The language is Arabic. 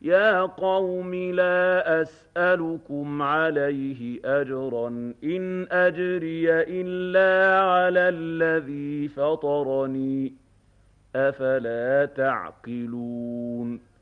يَا قَوْمِ لَا أَسْأَلُكُمْ عَلَيْهِ أَجْرًا ۖ إِنْ أَجْرِيَ إِلَّا عَلَى الَّذِي فَطَرَنِي ۚ أَفَلَا تَعْقِلُونَ